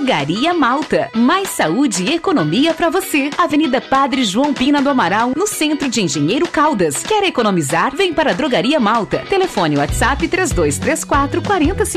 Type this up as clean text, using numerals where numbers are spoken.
Drogaria Malta. Mais saúde e economia para você. Avenida Padre João Pina do Amaral, no centro de Engenheiro Caldas. Quer economizar? Vem para a Drogaria Malta. Telefone WhatsApp 3234 4050.